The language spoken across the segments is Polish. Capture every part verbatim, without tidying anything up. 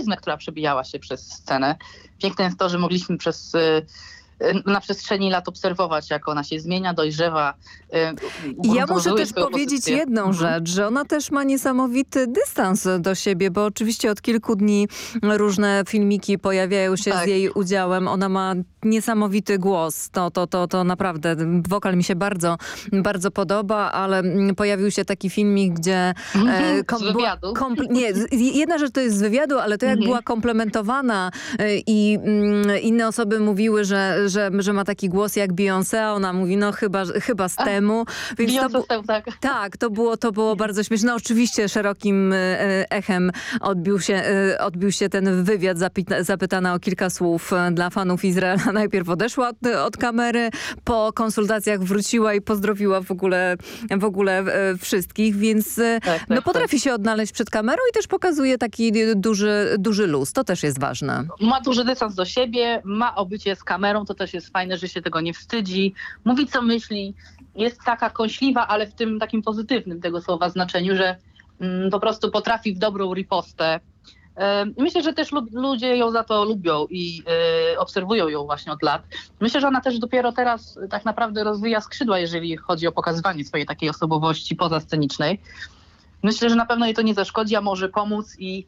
charyzmę, która przebijała się przez scenę. Piękne jest to, że mogliśmy przez... na przestrzeni lat obserwować, jak ona się zmienia, dojrzewa. I ja muszę też powiedzieć pozycję. jedną mhm. rzecz, że ona też ma niesamowity dystans do siebie, bo oczywiście od kilku dni różne filmiki pojawiają się tak. z jej udziałem. Ona ma niesamowity głos. To, to, to, to naprawdę wokal mi się bardzo, bardzo podoba, ale pojawił się taki filmik, gdzie... Mhm. Kom, z wywiadu? Kompl- nie, jedna rzecz to jest z wywiadu, ale to jak mhm. była komplementowana i mm, inne osoby mówiły, że Że, że ma taki głos jak Beyoncé, a ona mówi, no chyba, chyba z temu. Więc Beyoncé to, z temu, tak. Tak, to było, to było bardzo śmieszne. No, oczywiście szerokim echem odbił się, odbił się ten wywiad. Zapyta, zapytana o kilka słów dla fanów Izraela. Najpierw odeszła od, od kamery, po konsultacjach wróciła i pozdrowiła w ogóle, w ogóle wszystkich, więc tak, tak, no, potrafi tak. się odnaleźć przed kamerą i też pokazuje taki duży, duży luz. To też jest ważne. Ma duży dystans do siebie, ma obycie z kamerą, to też jest fajne, że się tego nie wstydzi. Mówi, co myśli. Jest taka kąśliwa, ale w tym takim pozytywnym tego słowa znaczeniu, że mm, po prostu potrafi w dobrą ripostę. Yy, myślę, że też lub, ludzie ją za to lubią i yy, obserwują ją właśnie od lat. Myślę, że ona też dopiero teraz tak naprawdę rozwija skrzydła, jeżeli chodzi o pokazywanie swojej takiej osobowości pozascenicznej. Myślę, że na pewno jej to nie zaszkodzi, a może pomóc i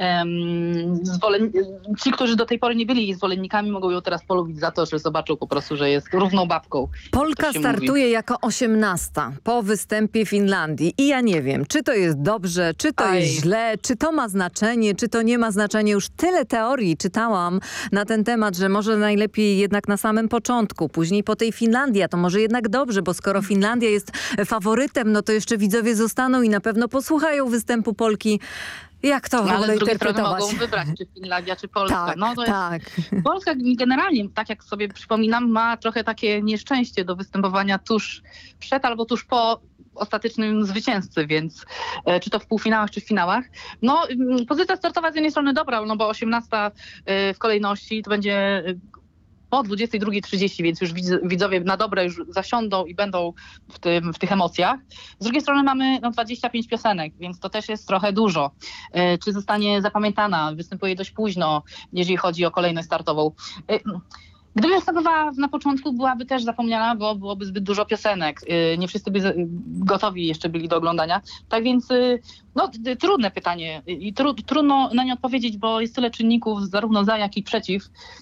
Um, zwolen... ci, którzy do tej pory nie byli jej zwolennikami, mogą ją teraz polubić za to, że zobaczą po prostu, że jest równą babką. Polka startuje mówi. jako osiemnasta po występie Finlandii i ja nie wiem, czy to jest dobrze, czy to Aj. jest źle, czy to ma znaczenie, czy to nie ma znaczenia. Już tyle teorii czytałam na ten temat, że może najlepiej jednak na samym początku, później po tej Finlandii, a to może jednak dobrze, bo skoro Finlandia jest faworytem, no to jeszcze widzowie zostaną i na pewno posłuchają występu Polki. Jak to w ogóle Ale z drugiej interpretować? strony mogą wybrać, czy Finlandia, czy Polska. Tak, no to tak. Jest, Polska generalnie, tak jak sobie przypominam, ma trochę takie nieszczęście do występowania tuż przed albo tuż po ostatecznym zwycięzcy, więc e, czy to w półfinałach, czy w finałach. No, pozycja startowa z jednej strony dobra, no bo osiemnasta e, w kolejności to będzie... E, po dwudziestej drugiej trzydzieści, więc już widzowie na dobre już zasiądą i będą w, tym, w tych emocjach. Z drugiej strony mamy no, dwadzieścia pięć piosenek, więc to też jest trochę dużo. E, czy zostanie zapamiętana? Występuje dość późno, jeżeli chodzi o kolejność startową. E, Gdyby występowała na początku, byłaby też zapomniana, bo byłoby zbyt dużo piosenek. E, nie wszyscy by gotowi jeszcze byli do oglądania. Tak więc e, no, trudne pytanie i tru, trudno na nie odpowiedzieć, bo jest tyle czynników zarówno za, jak i przeciw,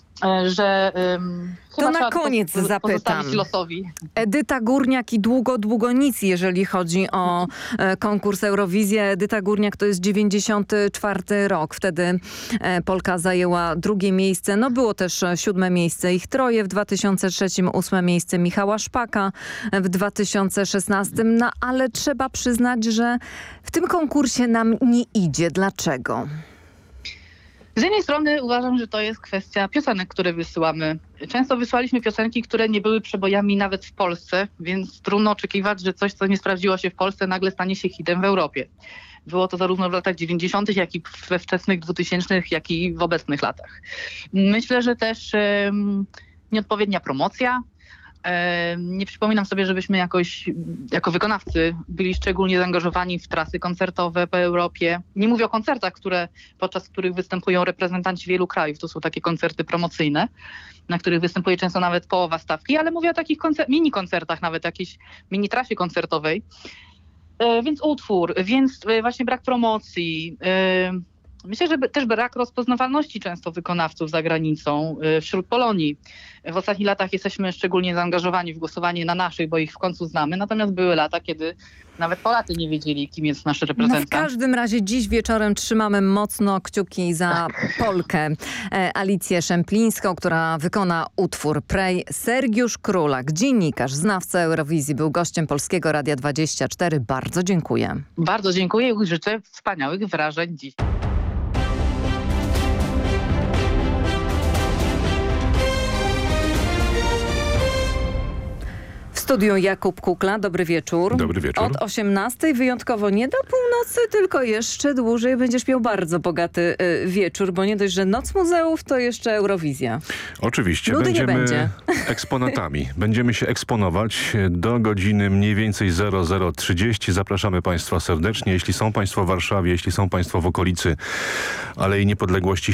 że um, to na koniec zapytam. Losowi. Edyta Górniak i Długo, Długo Nic, jeżeli chodzi o e, konkurs Eurowizja. Edyta Górniak to jest dziewięćdziesiąty czwarty rok. Wtedy e, Polka zajęła drugie miejsce. No było też siódme miejsce ich troje. W dwa tysiące trzecim ósme miejsce Michała Szpaka. W dwa tysiące szesnastym. No ale trzeba przyznać, że w tym konkursie nam nie idzie. Dlaczego? Z jednej strony uważam, że to jest kwestia piosenek, które wysyłamy. Często wysłaliśmy piosenki, które nie były przebojami nawet w Polsce, więc trudno oczekiwać, że coś, co nie sprawdziło się w Polsce, nagle stanie się hitem w Europie. Było to zarówno w latach dziewięćdziesiątych, jak i we wczesnych dwutysięcznych, jak i w obecnych latach. Myślę, że też um, nieodpowiednia promocja. Nie przypominam sobie, żebyśmy jakoś jako wykonawcy byli szczególnie zaangażowani w trasy koncertowe po Europie. Nie mówię o koncertach, które, podczas których występują reprezentanci wielu krajów. To są takie koncerty promocyjne, na których występuje często nawet połowa stawki, ale mówię o takich koncer- mini koncertach, nawet jakiejś mini trasie koncertowej. Więc utwór, więc właśnie brak promocji. Myślę, że też brak rozpoznawalności często wykonawców za granicą wśród Polonii. W ostatnich latach jesteśmy szczególnie zaangażowani w głosowanie na naszych, bo ich w końcu znamy. Natomiast były lata, kiedy nawet Polacy nie wiedzieli, kim jest nasz reprezentant. No w każdym razie dziś wieczorem trzymamy mocno kciuki za tak. Polkę. Alicję Szemplińską, która wykona utwór Prej. Sergiusz Królak, dziennikarz, znawca Eurowizji, był gościem Polskiego Radia dwadzieścia cztery. Bardzo dziękuję. Bardzo dziękuję i życzę wspaniałych wrażeń dziś. W studiu Jakub Kukla. Dobry wieczór. Dobry wieczór. Od osiemnastej wyjątkowo nie do północy, tylko jeszcze dłużej będziesz miał bardzo bogaty y, wieczór, bo nie dość, że Noc Muzeów, to jeszcze Eurowizja. Oczywiście. Nudy będziemy nie będzie. eksponatami. Będziemy się eksponować do godziny mniej więcej zero zero trzydzieści. Zapraszamy Państwa serdecznie. Jeśli są Państwo w Warszawie, jeśli są Państwo w okolicy Alei Niepodległości